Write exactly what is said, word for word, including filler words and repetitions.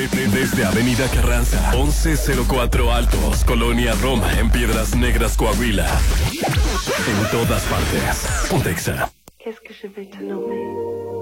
Desde Avenida Carranza, once cero cuatro Altos, Colonia Roma, en Piedras Negras, Coahuila. En todas partes. Pontexa. Qu'est-ce que je vais te nommer?